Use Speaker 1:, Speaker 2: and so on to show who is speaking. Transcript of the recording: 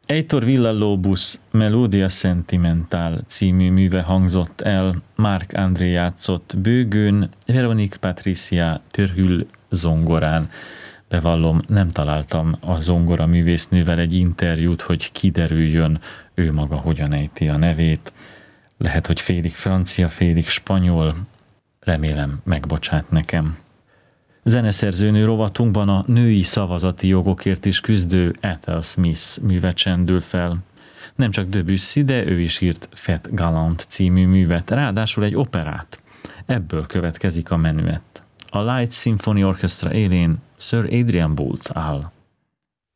Speaker 1: Heitor Villa-Lobos Melodia Sentimental című műve hangzott el, Marc André játszott bőgőn, Veronique Patricia Törhül zongorán. Bevallom, nem találtam a zongora művésznővel egy interjút, hogy kiderüljön ő maga hogyan ejti a nevét. Lehet, hogy félig francia, félig spanyol. Remélem, megbocsát nekem. Zeneszerzőnő rovatunkban a női szavazati jogokért is küzdő Ethel Smith műve csendül fel. Nem csak Debussy, de ő is írt Fête Galante című művet, ráadásul egy operát. Ebből következik a menüett. A Light Symphony Orchestra élén Sir Adrian Boult áll.